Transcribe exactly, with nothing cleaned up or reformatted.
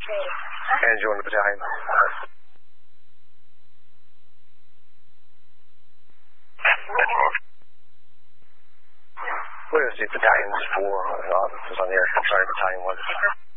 And join the battalion. What is the battalion's for? Uh, officers on the air. I'm sorry, battalion one.